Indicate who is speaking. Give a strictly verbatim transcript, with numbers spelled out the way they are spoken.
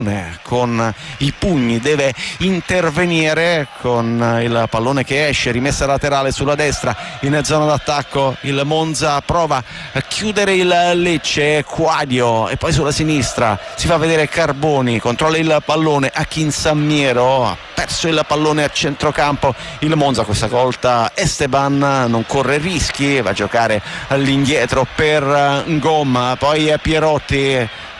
Speaker 1: con i pugni deve intervenire con il pallone che esce, rimessa laterale sulla destra in zona d'attacco. Il Monza prova a chiudere il Lecce, Quadio, e poi sulla sinistra si fa vedere Carboni, controlla il pallone, Akinsammiero ha perso il pallone a centrocampo. Il Monza questa volta Esteban non corre rischi, va a giocare all'indietro per Ngom, poi Pierotti